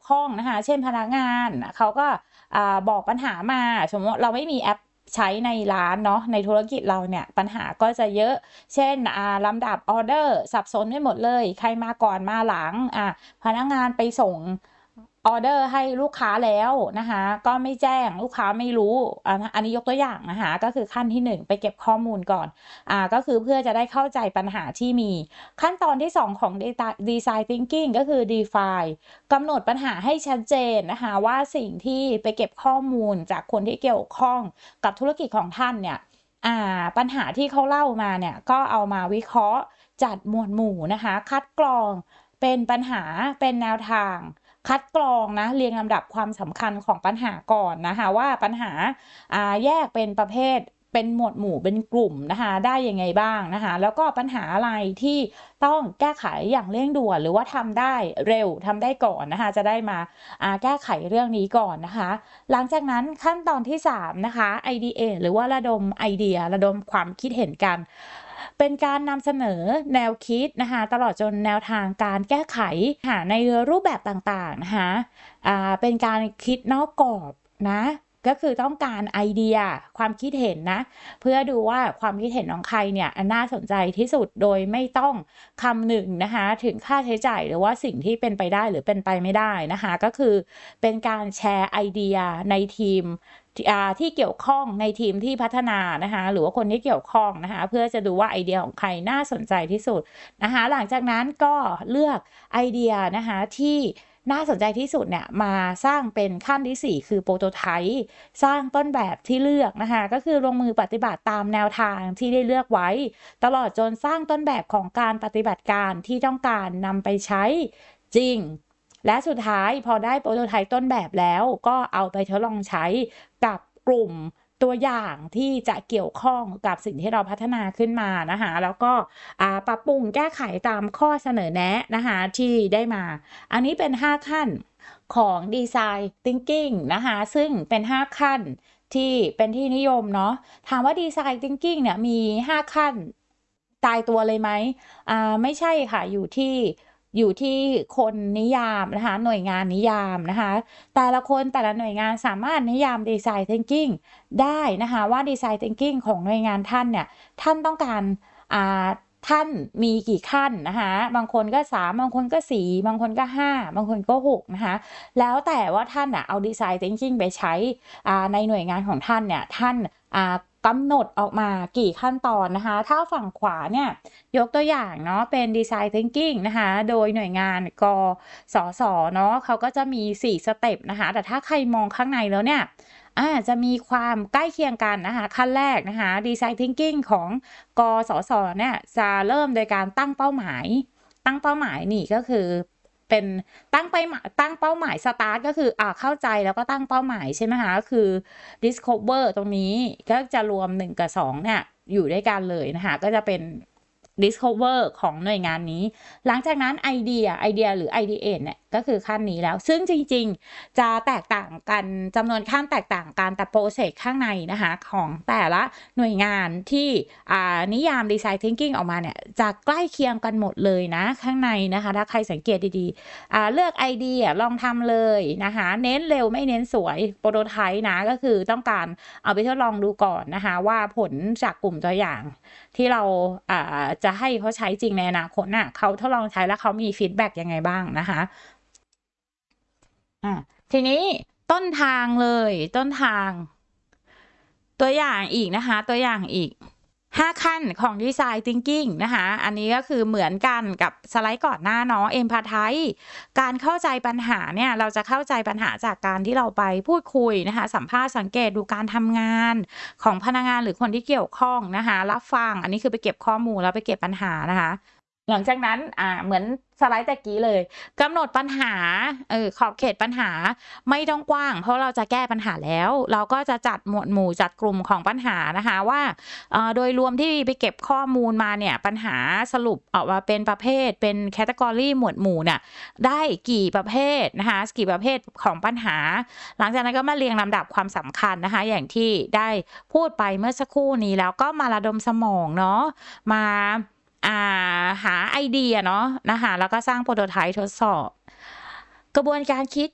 ข้องนะคะเช่นพนักงานเขาก็บอกปัญหามาสมมติเราไม่มีแอปใช้ในร้านเนาะในธุรกิจเราเนี่ยปัญหาก็จะเยอะเช่นลำดับออเดอร์สับสนไม่หมดเลยใครมาก่อนมาหลังพนักงานไปส่งออเดอร์ให้ลูกค้าแล้วนะคะก็ไม่แจ้งลูกค้าไม่รู้อันนี้ยกตัวอย่างนะคะก็คือขั้นที่1ไปเก็บข้อมูลก่อนก็คือเพื่อจะได้เข้าใจปัญหาที่มีขั้นตอนที่2ของ Design Thinking ก็คือ Define กำหนดปัญหาให้ชัดเจนนะคะว่าสิ่งที่ไปเก็บข้อมูลจากคนที่เกี่ยวข้องกับธุรกิจของท่านเนี่ยปัญหาที่เขาเล่ามาเนี่ยก็เอามาวิเคราะห์จัดหมวดหมู่นะคะคัดกรองเป็นปัญหาเป็นแนวทางคัดกรองนะเรียงลำดับความสำคัญของปัญหาก่อนนะคะว่าปัญหาแยกเป็นประเภทเป็นหมวดหมู่เป็นกลุ่มนะคะได้ยังไงบ้างนะคะแล้วก็ปัญหาอะไรที่ต้องแก้ไขอย่างเร่งด่วนหรือว่าทำได้เร็วทำได้ก่อนนะคะจะได้มาแก้ไขเรื่องนี้ก่อนนะคะหลังจากนั้นขั้นตอนที่3นะคะ ideate หรือว่าระดมไอเดียระดมความคิดเห็นกันเป็นการนำเสนอแนวคิดนะคะตลอดจนแนวทางการแก้ไขในรูปแบบต่างๆนะคะเป็นการคิดนอกกรอบนะก็คือต้องการไอเดียความคิดเห็นนะเพื่อดูว่าความคิดเห็นของใครเนี่ยน่าสนใจที่สุดโดยไม่ต้องคำนึงนะคะถึงค่าใช้จ่ายหรือว่าสิ่งที่เป็นไปได้หรือเป็นไปไม่ได้นะคะก็คือเป็นการแชร์ไอเดียในทีมที่เกี่ยวข้องในทีมที่พัฒนานะคะหรือว่าคนที่เกี่ยวข้องนะคะเพื่อจะดูว่าไอเดียของใครน่าสนใจที่สุดนะคะหลังจากนั้นก็เลือกไอเดียนะคะที่น่าสนใจที่สุดเนี่ยมาสร้างเป็นขั้นที่4คือโปรโตไทป์สร้างต้นแบบที่เลือกนะคะก็คือลงมือปฏิบัติตามแนวทางที่ได้เลือกไว้ตลอดจนสร้างต้นแบบของการปฏิบัติการที่ต้องการนำไปใช้จริงและสุดท้ายพอได้โปรโตไทป์ต้นแบบแล้วก็เอาไปทดลองใช้กับกลุ่มตัวอย่างที่จะเกี่ยวข้องกับสิ่งที่เราพัฒนาขึ้นมานะคะแล้วก็ปรับปรุงแก้ไขตามข้อเสนอแนะนะคะที่ได้มาอันนี้เป็น5ขั้นของ Design Thinking นะคะซึ่งเป็น5ขั้นที่เป็นที่นิยมเนาะถามว่า Design Thinking เนี่ยมี5ขั้นตายตัวเลยไหมไม่ใช่ค่ะอยู่ที่คนนิยามนะคะหน่วยงานนิยามนะคะแต่ละคนแต่ละหน่วยงานสามารถนิยาม Design Thinking ได้นะคะว่า Design Thinking ของหน่วยงานท่านเนี่ยท่านต้องการท่านมีกี่ขั้นนะคะบางคนก็3บางคนก็4บางคนก็5บางคนก็6นะคะแล้วแต่ว่าท่านเอา Design Thinking ไปใช้ในหน่วยงานของท่านเนี่ยท่านกำหนดออกมากี่ขั้นตอนนะคะถ้าฝั่งขวาเนี่ยยกตัวอย่างเนาะเป็น Design Thinking นะคะโดยหน่วยงานกสศเนาะเขาก็จะมี4สเต็ปนะคะแต่ถ้าใครมองข้างในแล้วเนี่ยจะมีความใกล้เคียงกันนะคะขั้นแรกนะคะ Design Thinking ของกสศเนี่ยจะเริ่มโดยการตั้งเป้าหมายนี่ก็คือเป็นตั้งเป้าหมายสตาร์ทก็คือเข้าใจแล้วก็ตั้งเป้าหมายใช่ไหมคะก็คือ discover ตรงนี้ก็จะรวม1กับ2เนี่ยอยู่ด้วยกันเลยนะคะก็จะเป็น discover ของหน่วยงานนี้หลังจากนั้นไอเดียหรือ ideate เนี่ยก็คือขั้นนี้แล้วซึ่งจริงๆจะแตกต่างกันจำนวนขั้นแตกต่างกันแต่โปรเซสข้างในนะคะของแต่ละหน่วยงานที่นิยาม design thinking ออกมาเนี่ยจะใกล้เคียงกันหมดเลยนะข้างในนะคะถ้าใครสังเกตดีๆเลือกไอเดียลองทำเลยนะคะเน้นเร็วไม่เน้นสวยโปรโตไทป์นะก็คือต้องการเอาไปทดลองดูก่อนนะคะว่าผลจากกลุ่มตัวอย่างที่เราจะให้เขาใช้จริงในอนาคตน่ะเขาทดลองใช้แล้วเขามีฟีดแบ็กยังไงบ้างนะคะทีนี้ต้นทางตัวอย่างอีกนะคะตัวอย่างอีก5ขั้นของ Design Thinking นะคะอันนี้ก็คือเหมือนกันกับสไลด์ก่อนหน้าเนาะ Empathize การเข้าใจปัญหาเนี่ยเราจะเข้าใจปัญหาจากการที่เราไปพูดคุยนะคะสัมภาษณ์สังเกตดูการทำงานของพนักงานหรือคนที่เกี่ยวข้องนะคะรับฟังอันนี้คือไปเก็บข้อมูลแล้วไปเก็บปัญหานะคะหลังจากนั้นเหมือนสไลด์ตะกี้เลยกำหนดปัญหาขอบเขตปัญหาไม่ต้องกว้างเพราะเราจะแก้ปัญหาแล้วเราก็จะจัดหมวดหมู่จัดกลุ่มของปัญหานะคะว่าโดยรวมที่ไปเก็บข้อมูลมาเนี่ยปัญหาสรุปออกมาเป็นประเภทเป็นแคตตากรีหมวดหมู่เนี่ยได้กี่ประเภทนะคะกี่ประเภทของปัญหาหลังจากนั้นก็มาเรียงลำดับความสำคัญนะคะอย่างที่ได้พูดไปเมื่อสักครู่นี้แล้วก็มาระดมสมองเนาะมาหาไอเดียเนาะนะคะแล้วก็สร้างโปรโตไทป์ทดสอบกระบวนการคิด